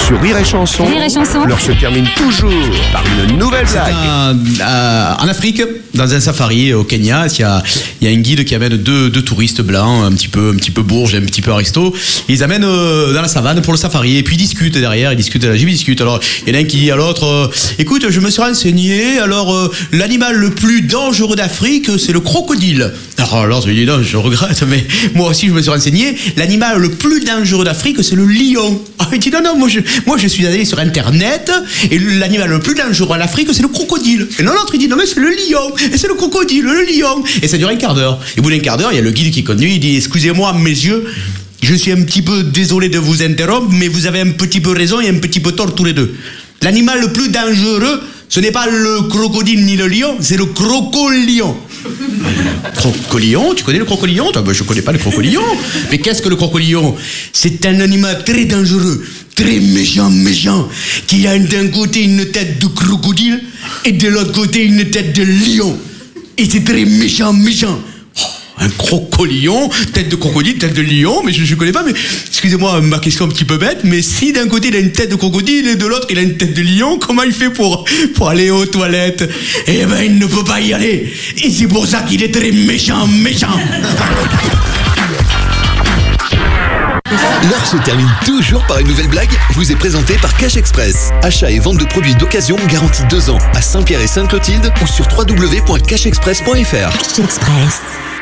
Sur Rire et Chanson, Rire et Chanson. l'heure se termine toujours par une nouvelle blague. En Afrique, dans un safari au Kenya, il y a un guide qui amène deux touristes blancs, un petit peu bourges, un petit peu aristo. Ils amènent dans la savane pour le safari et puis ils discutent derrière, ils discutent. Alors il y en a un qui dit à l'autre, écoute, je me suis renseigné, alors l'animal le plus dangereux d'Afrique, c'est le crocodile. Alors l'autre lui dit, non, je regrette, mais moi aussi je me suis renseigné, l'animal le plus dangereux d'Afrique, c'est le lion. Ah, il dit, non, moi je suis allé sur internet et l'animal le plus dangereux en Afrique, c'est le crocodile. Et l'autre il dit, non mais c'est le lion, et c'est le crocodile, le lion. Et ça dure un quart d'heure. Et au bout d'un quart d'heure, il y a le guide qui conduit, il dit, excusez-moi messieurs, je suis un petit peu désolé de vous interrompre, mais vous avez un petit peu raison et un petit peu tort tous les deux. L'animal le plus dangereux, ce n'est pas le crocodile ni le lion, c'est le crocolion. Crocolion, tu connais le crocolion? Toi, je connais pas le crocolion. Mais qu'est-ce que le crocolion? C'est un animal très dangereux, très méchant, qui a d'un côté une tête de crocodile et de l'autre côté une tête de lion. Et c'est très méchant. Un crocolion, tête de crocodile, tête de lion, mais je connais pas, mais excusez-moi ma question un petit peu bête, mais si d'un côté il a une tête de crocodile et de l'autre il a une tête de lion, comment il fait pour aller aux toilettes? Eh ben il ne peut pas y aller, et c'est pour ça qu'il est très méchant. L'heure se termine toujours par une nouvelle blague, vous est présentée par Cash Express. Achat et vente de produits d'occasion garantis 2 ans à Saint-Pierre et Sainte-Clotilde ou sur www.cashexpress.fr. Cash Express.